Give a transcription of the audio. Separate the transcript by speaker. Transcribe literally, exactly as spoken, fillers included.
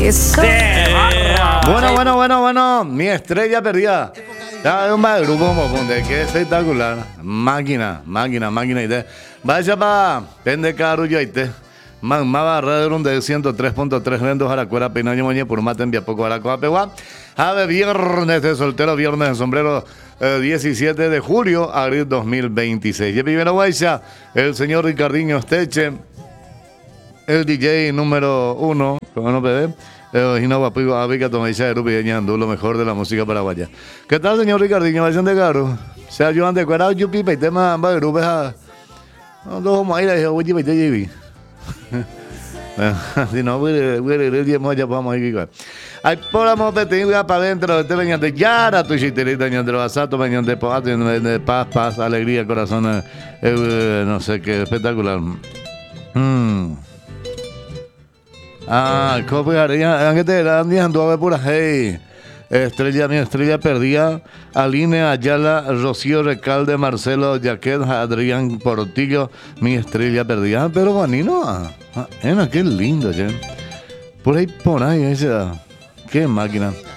Speaker 1: Eso.
Speaker 2: Bueno, bueno, bueno, bueno. Mi estrella perdida. Ya, un grupo de qué espectacular. Máquina, máquina, máquina. Y vaya para Pende Carullo y te. Magma barra de ciento tres punto tres vendos a la cuera Pinaño Moñe por mate envía poco a la coapegua. Ave viernes de soltero, viernes de sombrero, eh, diecisiete de julio, abril dos mil veintiséis. Y primero guaysa, el señor Ricardinho Esteche, el D J número uno, como no bebé. Eh, y no guapigo, abica tomaisha de Rupi Ñandú, lo mejor de la música paraguaya. ¿Qué tal, señor Ricardinho? Vayan de caro. Se ayudan de cuerda, yupi, y tema, amba de Rupi, a. No, dos maíras, y oye, y te llevi. Si no, voy a ir el día más, ya vamos a ir. Hay por amor de ti, para adentro, de te venían de Yara, tu chiterita, venían de Basato, venían de paz, de paz, paz, alegría, corazón, eh, eh, no sé qué, espectacular. Mm. Ah, ¿cómo harían? ¿Qué te eran? Diciendo a ver pura, hey. Estrella, mi estrella perdida, Aline Ayala, Rocío Recalde, Marcelo Yaquet, Adrián Portillo, mi estrella perdida. Ah, pero Juanino, ah, ah, qué lindo, che. Por ahí, por ahí, esa, qué máquina.